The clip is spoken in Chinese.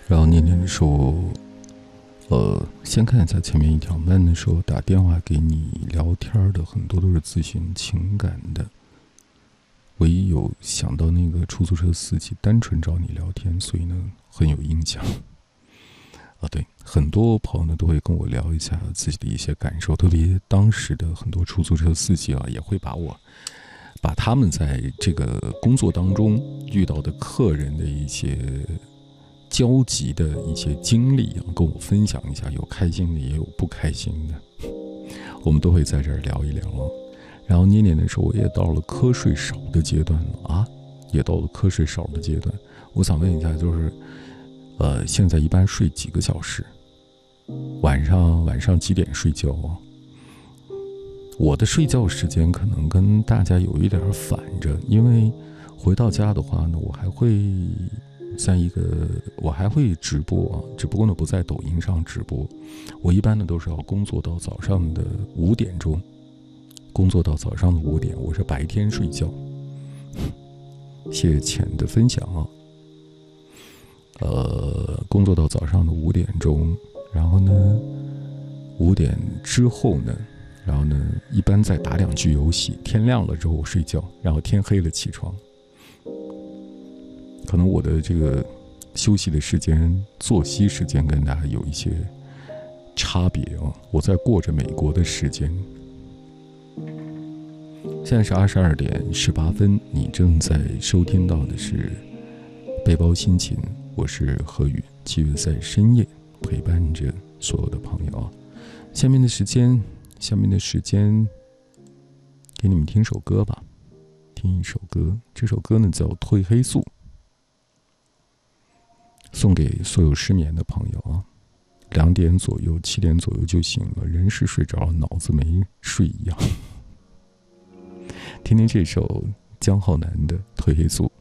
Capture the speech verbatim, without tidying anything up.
然后念念的说，呃，先看一下前面一条，慢的说打电话给你聊天的很多都是咨询情感的，唯一有想到那个出租车司机单纯找你聊天，所以呢很有印象。啊，对，很多朋友呢都会跟我聊一下自己的一些感受，特别当时的很多出租车司机啊，也会把我把他们在这个工作当中遇到的客人的一些交集的一些经历啊，跟我分享一下，有开心的也有不开心的，我们都会在这儿聊一聊啊。然后念念的时候，我也到了瞌睡少的阶段了啊，也到了瞌睡少的阶段。我想问一下，就是呃，现在一般睡几个小时？晚上晚上几点睡觉啊？我的睡觉时间可能跟大家有一点反着，因为回到家的话呢，我还会在一个我还会直播啊，只不过呢不在抖音上直播。我一般呢都是要工作到早上的五点钟，工作到早上的五点，我是白天睡觉。谢谢浅的分享啊。呃，工作到早上的五点钟，然后呢，五点之后呢，然后呢，一般再打两局游戏，天亮了之后睡觉，然后天黑了起床。可能我的这个休息的时间、作息时间跟大家有一些差别啊。我在过着美国的时间。现在是二十二点十八分，你正在收听到的是背包心情。我是何宇，继续在深夜陪伴着所有的朋友啊。下面的时间，下面的时间，给你们听首歌吧，听一首歌。这首歌呢叫《褪黑素》，送给所有失眠的朋友啊。两点左右、七点左右就醒了，人是睡着，脑子没睡一样。听听这首江浩南的《褪黑素》。